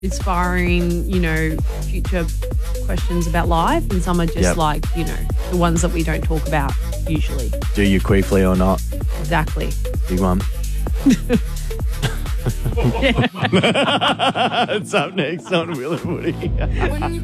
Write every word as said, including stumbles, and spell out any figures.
inspiring, you know, future questions about life, and some are just Yep. like, you know, the ones that we don't talk about usually. Do you queefly or not? Exactly. Big one. It's up next on Will and Woody.